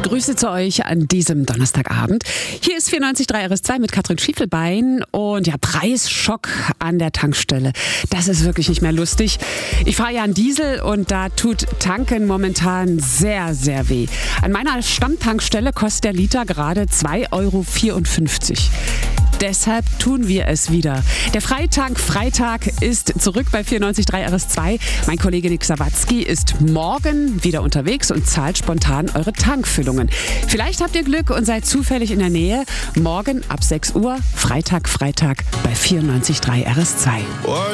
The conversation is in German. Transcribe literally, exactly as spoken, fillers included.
Grüße zu euch an diesem Donnerstagabend. Hier ist vierundneunzig Komma drei R S zwei mit Katrin Schiefelbein und ja, Preisschock an der Tankstelle. Das ist wirklich nicht mehr lustig. Ich fahre ja einen Diesel und da tut Tanken momentan sehr, sehr weh. An meiner Stammtankstelle kostet der Liter gerade zwei Euro vierundfünfzig. Deshalb tun wir es wieder. Der Freitank-Freitag ist zurück bei vierundneunzig Komma drei R S zwei. Mein Kollege Nick Sawatzki ist morgen wieder unterwegs und zahlt spontan eure Tankfüllungen. Vielleicht habt ihr Glück und seid zufällig in der Nähe. Morgen ab sechs Uhr, Freitag, Freitag bei vierundneunzig Komma drei R S zwei.